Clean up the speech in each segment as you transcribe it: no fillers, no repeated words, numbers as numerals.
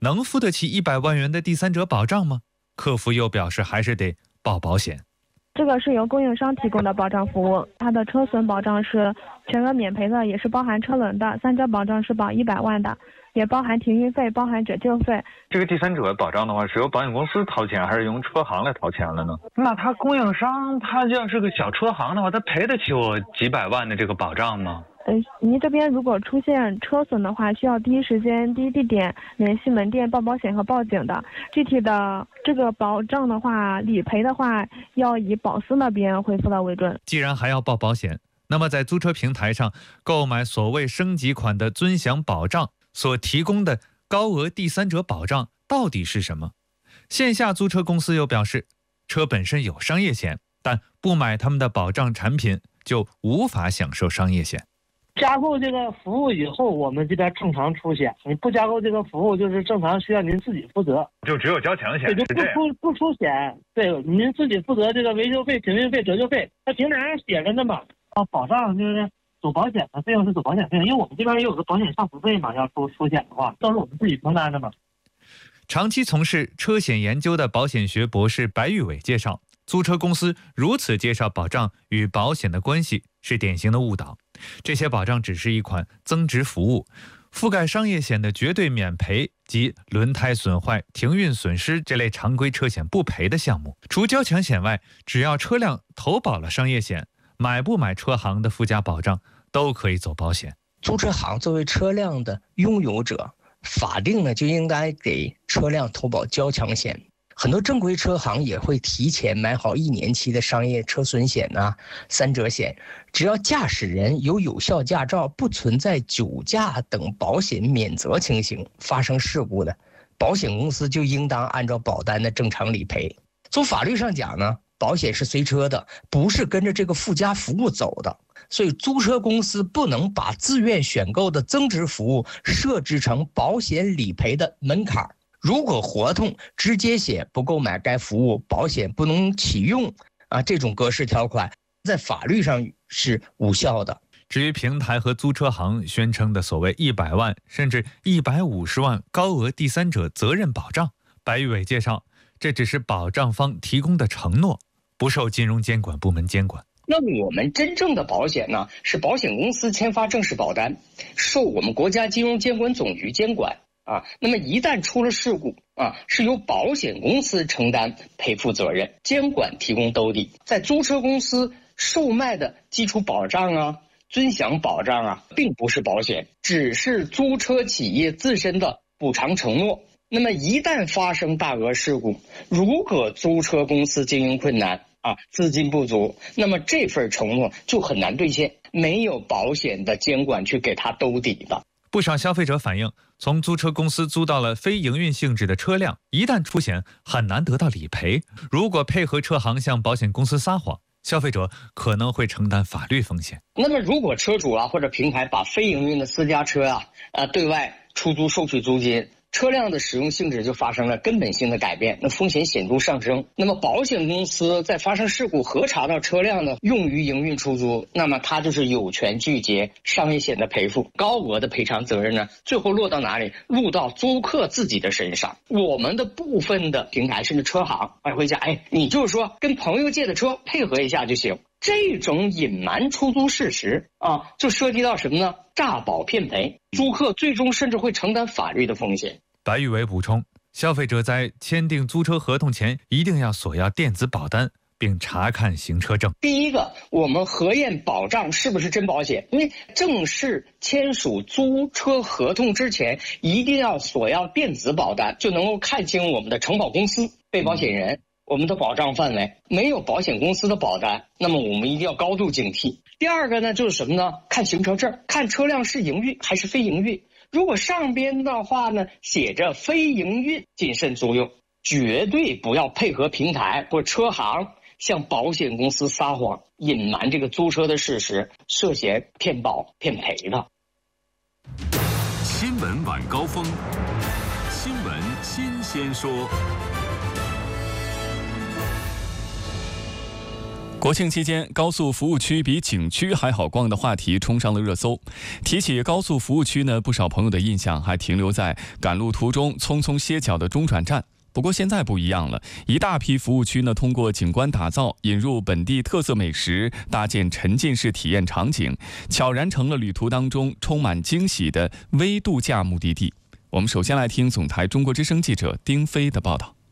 能付得起100万元的第三者保障吗？客服又表示还是得报保险。 这个是由供应商提供的保障服务，它的车损保障是全额免赔的，也是包含车轮的，三者保障是保100万的，也包含停运费，包含折旧费。 这个第三者保障的话，是由保险公司掏钱，还是用车行来掏钱了呢？那他供应商他要是个小车行的话，他赔得起我几百万的这个保障吗？ 您这边如果出现车损的话，需要第一时间、第一地点联系门店报保险和报警的。具体的这个保障的话，理赔的话要以保司那边回复的为准。 既然还要报保险，那么在租车平台上购买所谓升级款的尊享保障所提供的高额第三者保障到底是什么？线下租车公司又表示，车本身有商业险，但不买他们的保障产品就无法享受商业险。 加购这个服务以后，我们这边正常出险；你不加购这个服务，就是正常需要您自己负责， 就只有交强险， 就不出险。对，您自己负责这个维修费、停运费、折旧费。它平台上写着呢嘛，保障就是走保险的费用是走保险费用，因为我们这边也有个保险上浮费嘛，要出险的话，都是我们自己承担的嘛。 长期从事车险研究的保险学博士白玉伟介绍，租车公司如此介绍保障与保险的关系是典型的误导。这些保障只是一款增值服务，覆盖商业险的绝对免赔及轮胎损坏、停运损失这类常规车险不赔的项目。除交强险外，只要车辆投保了商业险，买不买车行的附加保障都可以走保险。 租车行作为车辆的拥有者，法定呢就应该给车辆投保交强险。很多正规车行也会提前买好1年期的商业车损险三者险，只要驾驶人有有效驾照，不存在酒驾等保险免责情形，发生事故的，保险公司就应当按照保单的正常理赔。从法律上讲呢，保险是随车的，不是跟着这个附加服务走的，所以租车公司不能把自愿选购的增值服务设置成保险理赔的门槛。如果合同直接写不购买该服务，保险不能启用这种格式条款在法律上是无效的。 至于平台和租车行宣称的所谓100万甚至150万高额第三者责任保障，白玉伟介绍，这只是保障方提供的承诺，不受金融监管部门监管。 那我们真正的保险呢，是保险公司签发正式保单，受我们国家金融监管总局监管那么一旦出了事故是由保险公司承担赔付责任，监管提供兜底。在租车公司售卖的基础保障尊享保障并不是保险，只是租车企业自身的补偿承诺。那么一旦发生大额事故，如果租车公司经营困难资金不足，那么这份承诺就很难兑现，没有保险的监管去给它兜底的。 不少消费者反映，从租车公司租到了非营运性质的车辆，一旦出险很难得到理赔。如果配合车行向保险公司撒谎，消费者可能会承担法律风险。 那么如果车主或者平台把非营运的私家车对外出租收取租金，车辆的使用性质就发生了根本性的改变，那风险显著上升。那么保险公司在发生事故核查到车辆的用于营运出租，那么它就是有权拒绝商业险的赔付，高额的赔偿责任呢，最后落到哪里？落到租客自己的身上。我们的部分的平台甚至车行会讲，你就是说跟朋友借的车配合一下就行。这种隐瞒出租事实就涉及到什么呢？诈保骗赔，租客最终甚至会承担法律的风险。 白玉伟补充，消费者在签订租车合同前一定要索要电子保单，并查看行车证。 第一个，我们核验保障是不是真保险，因为正式签署租车合同之前一定要索要电子保单，就能够看清我们的承保公司、被保险人、我们的保障范围。没有保险公司的保单，那么我们一定要高度警惕。第二个呢，就是什么呢？看行车证，看车辆是营运还是非营运。如果上边的话呢写着非营运，谨慎租用，绝对不要配合平台或车行向保险公司撒谎，隐瞒这个租车的事实，涉嫌骗保骗赔的。 新闻晚高峰，新闻新鲜说。 国庆期间，高速服务区比景区还好逛的话题冲上了热搜。提起高速服务区呢，不少朋友的印象还停留在赶路途中匆匆歇脚的中转站。不过现在不一样了，一大批服务区呢，通过景观打造、引入本地特色美食、搭建沉浸式体验场景，悄然成了旅途当中充满惊喜的微度假目的地。我们首先来听总台中国之声记者丁飞的报道。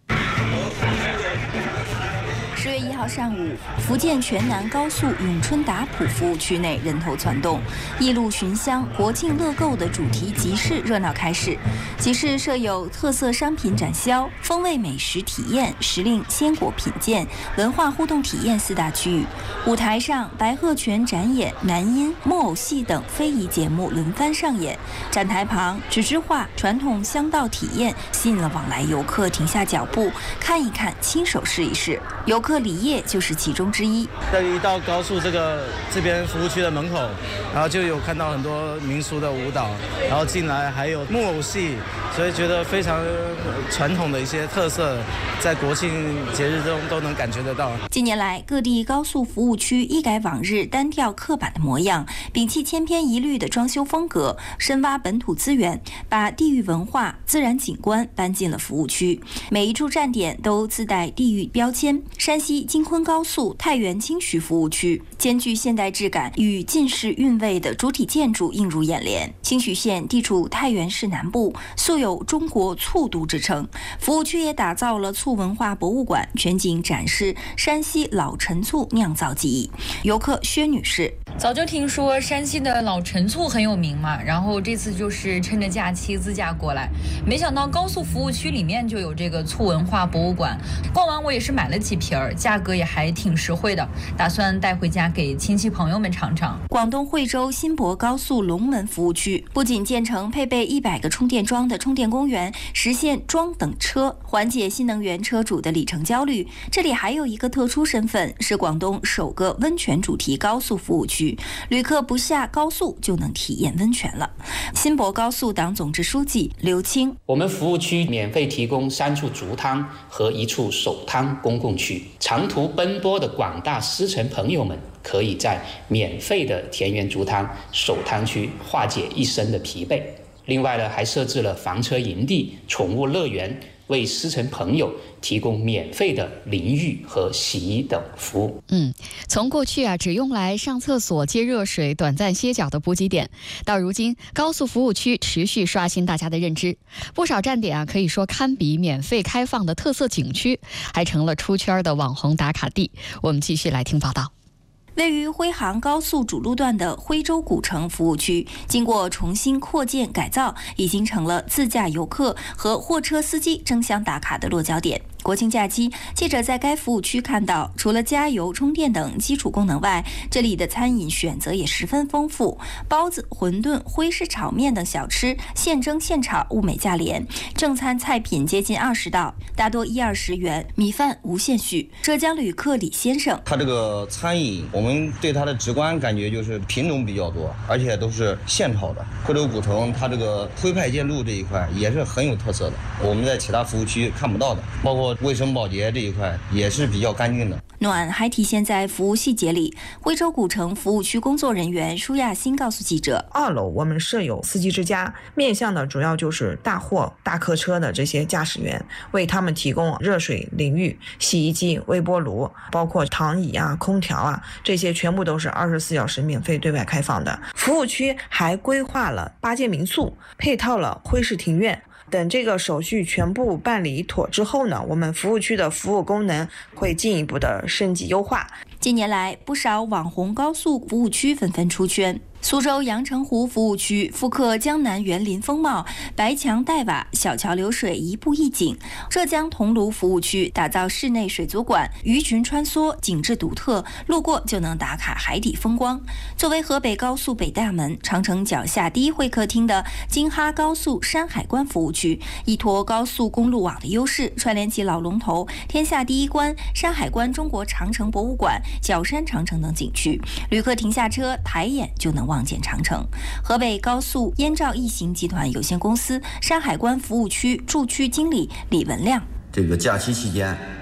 10月1号上午，福建泉南高速永春达浦服务区内人头攒动，一路寻香、国庆乐购的主题集市热闹开市。集市设有特色商品展销、风味美食体验、时令鲜果品鉴、文化互动体验4大区域。舞台上，白鹤泉展演、南音、木偶戏等非遗节目轮番上演。展台旁，纸质画、传统香道体验吸引了往来游客停下脚步，看一看，亲手试一试。游客李烨就是其中之一。 一到高速这边服务区的门口，然后就有看到很多民俗的舞蹈，然后进来还有木偶戏，所以觉得非常传统的一些特色，在国庆节日中都能感觉得到。 近年来，各地高速服务区一改往日单调刻板的模样，摒弃千篇一律的装修风格，深挖本土资源，把地域文化、自然景观搬进了服务区。每一处站点都自带地域标签。山西京昆高速太原清徐服务区，兼具现代质感与晋式韵味的主体建筑映入眼帘。清徐县地处太原市南部，素有中国醋都之称。服务区也打造了醋文化博物馆，全景展示山西老陈醋酿造技艺。游客薛女士： 早就听说山西的老陈醋很有名嘛，然后这次就是趁着假期自驾过来，没想到高速服务区里面就有这个醋文化博物馆。逛完我也是买了几瓶儿，价格也还挺实惠的，打算带回家给亲戚朋友们尝尝。 广东惠州新博高速龙门服务区不仅建成配备100个充电桩的充电公园，实现装等车，缓解新能源车主的里程焦虑。这里还有一个特殊身份，是广东首个温泉主题高速服务区，旅客不下高速就能体验温泉了。新博高速党总支书记刘青： 我们服务区免费提供3处足汤和1处手汤公共区，长途奔波的广大司乘朋友们可以在免费的田园足汤、手汤区化解一身的疲惫。另外呢，还设置了房车营地、宠物乐园，为司乘朋友提供免费的淋浴和洗衣等服务。 从过去只用来上厕所、接热水、短暂歇脚的补给点，到如今高速服务区持续刷新大家的认知。不少站点可以说堪比免费开放的特色景区，还成了出圈的网红打卡地。我们继续来听报道。 位于徽杭高速主路段的徽州古城服务区，经过重新扩建改造，已经成了自驾游客和货车司机争相打卡的落脚点。国庆假期，记者在该服务区看到，除了加油、充电等基础功能外，这里的餐饮选择也十分丰富，包子、馄饨、徽式炒面等小吃，现蒸现炒，物美价廉。正餐菜品接近20道，大多1-20元，米饭无限续。浙江旅客李先生： 他这个餐饮，我们对它的直观感觉就是品种比较多，而且都是现炒的。徽州古城它这个徽派建筑这一块也是很有特色的，我们在其他服务区看不到的，包括卫生保洁这一块也是比较干净的。 暖还体现在服务细节里。徽州古城服务区工作人员舒亚欣告诉记者 ，2楼我们设有司机之家，面向的主要就是大货、大客车的这些驾驶员，为他们提供热水淋浴、洗衣机、微波炉，包括躺椅空调这些全部都是24小时免费对外开放的。服务区还规划了8间民宿，配套了徽式庭院。等这个手续全部办理妥之后呢，我们服务区的服务功能会进一步的升级优化。 近年来，不少网红高速服务区纷纷出圈。苏州阳澄湖服务区复刻江南园林风貌，白墙黛瓦，小桥流水，一步一景。浙江桐庐服务区打造室内水族馆，鱼群穿梭，景致独特，路过就能打卡海底风光。作为河北高速北大门、长城脚下第一会客厅的京哈高速山海关服务区，依托高速公路网的优势，串联起老龙头、天下第一关、山海关中国长城博物馆、角山长城等景区，旅客停下车，抬眼就能望见长城。河北高速燕赵一行集团有限公司山海关服务区驻区经理李文亮： 这个假期期间，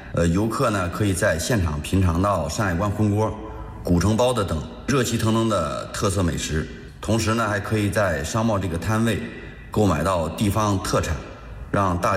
游客呢可以在现场品尝到山海关浑锅、古城包子等热气腾腾的特色美食，同时呢还可以在商贸这个摊位购买到地方特产，让大